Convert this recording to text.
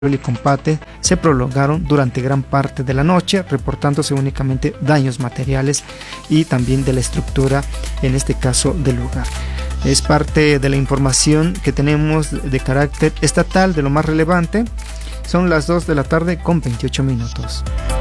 y Compate se prolongaron durante gran parte de la noche, reportándose únicamente daños materiales y también de la estructura, en este caso del lugar. Es parte de la información que tenemos de carácter estatal, de lo más relevante. Son las 2 de la tarde con 28 minutos.